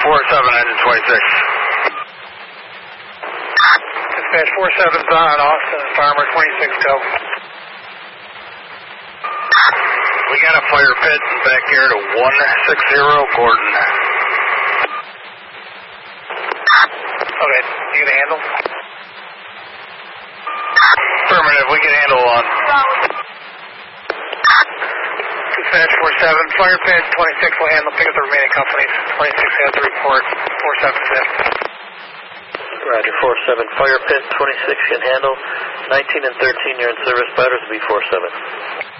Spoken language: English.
47, engine 26. Dispatch 47's on, Austin, Farmer 26, go. We got a fire pit back here to 160 Gordon. Okay, you can handle? Affirmative, we can handle on. Dispatch 47, fire pit 26 will handle, pick up the remaining companies. 26 has the report, 47's in. Roger, 47, fire pit 26 can handle. 19 and 13, you're in service, batters will be 47.